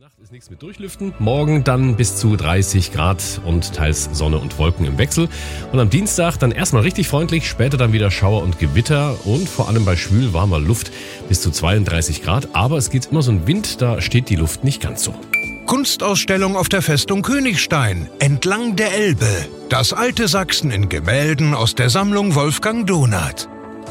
Nacht ist nichts mit Durchlüften. Morgen dann bis zu 30 Grad und teils Sonne und Wolken im Wechsel. Und am Dienstag dann erstmal richtig freundlich, später dann wieder Schauer und Gewitter und vor allem bei schwül warmer Luft bis zu 32 Grad. Aber es geht immer so ein Wind, da steht die Luft nicht ganz so. Kunstausstellung auf der Festung Königstein, entlang der Elbe. Das alte Sachsen in Gemälden aus der Sammlung Wolfgang Donath.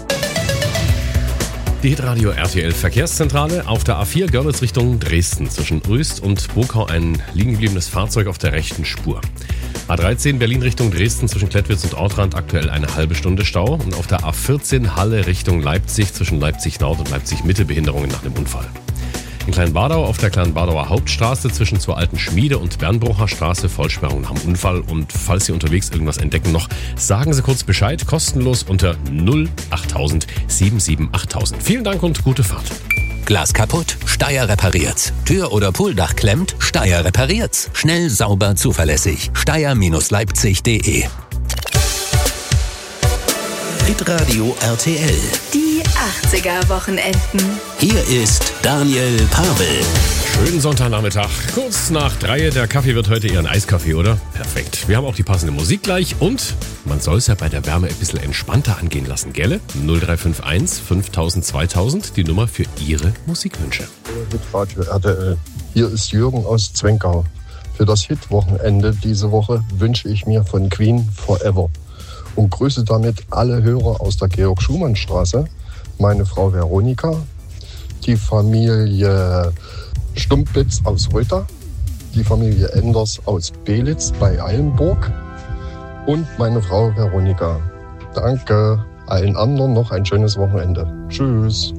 Die Hitradio RTL Verkehrszentrale auf der A4 Görlitz Richtung Dresden. Zwischen Röst und Bokau ein liegengebliebenes Fahrzeug auf der rechten Spur. A13 Berlin Richtung Dresden zwischen Klettwitz und Ortrand aktuell eine halbe Stunde Stau. Und auf der A14 Halle Richtung Leipzig zwischen Leipzig Nord und Leipzig Mitte Behinderungen nach dem Unfall. In Kleinwadau auf der Kleinwadauer Hauptstraße zwischen zur Alten Schmiede und Bernbrucher Straße Vollsperrung nach dem Unfall. Und falls Sie unterwegs irgendwas entdecken noch, sagen Sie kurz Bescheid, kostenlos unter 08000 77 8000. Vielen Dank und gute Fahrt. Glas kaputt? Steyr repariert's. Tür oder Pooldach klemmt? Steyr repariert's. Schnell, sauber, zuverlässig. Steyr-Leipzig.de. Hitradio RTL. Die 80er-Wochenenden. Hier ist Daniel Pavel. Schönen Sonntagnachmittag. Kurz nach 3. Der Kaffee wird heute eher ein Eiskaffee, oder? Perfekt. Wir haben auch die passende Musik gleich und man soll es ja bei der Wärme ein bisschen entspannter angehen lassen, gell? 0351 5000 2000, die Nummer für Ihre Musikwünsche. Hitradio RTL. Hier ist Jürgen aus Zwenkau. Für das Hit-Wochenende diese Woche wünsche ich mir von Queen Forever. Und grüße damit alle Hörer aus der Georg-Schumann-Straße, meine Frau Veronika, die Familie Stumplitz aus Röther, die Familie Enders aus Belitz bei Eilenburg und meine Frau Veronika. Danke, allen anderen noch ein schönes Wochenende. Tschüss.